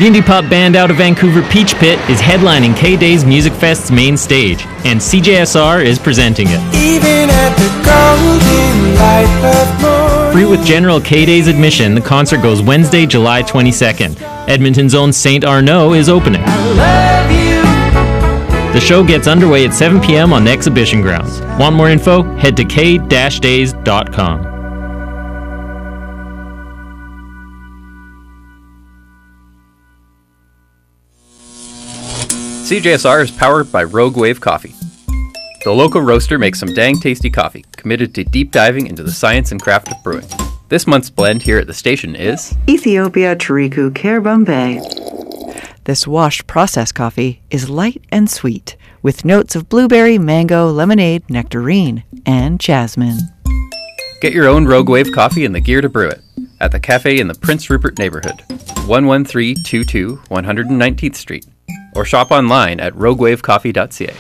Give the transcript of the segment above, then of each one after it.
The indie pop band out of Vancouver, Peach Pit, is headlining K-Day's Music Fest's main stage, and CJSR is presenting it. Even at the golden light of morning. Free with general K-Day's admission, the concert goes Wednesday, July 22nd. Edmonton's own St. Arnaud is opening. I love you. The show gets underway at 7 p.m. on the exhibition grounds. Want more info? Head to k-days.com. CJSR is powered by Rogue Wave Coffee. The local roaster makes some dang tasty coffee, committed to deep diving into the science and craft of brewing. This month's blend here at the station is Ethiopia Tariku Care Bombay. This washed processed coffee is light and sweet, with notes of blueberry, mango, lemonade, nectarine, and jasmine. Get your own Rogue Wave coffee and the gear to brew it at the cafe in the Prince Rupert neighborhood, 11322 119th Street, or shop online at roguewavecoffee.ca.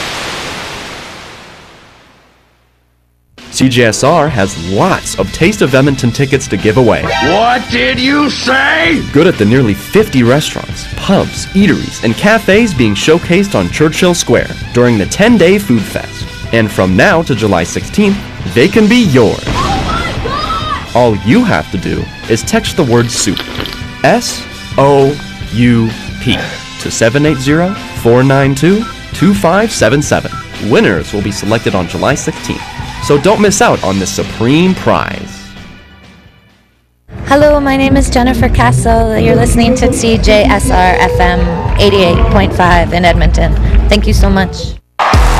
CJSR has lots of Taste of Edmonton tickets to give away. What did you say? Good at the nearly 50 restaurants, pubs, eateries, and cafes being showcased on Churchill Square during the 10-day Food Fest. And from now to July 16th, they can be yours. Oh my God! All you have to do is text the word SOUP, S-O-U-P, to 780-492-2577. Winners will be selected on July 16th. So don't miss out on this supreme prize. Hello, my name is Jennifer Castle. You're listening to CJSR FM 88.5 in Edmonton. Thank you so much.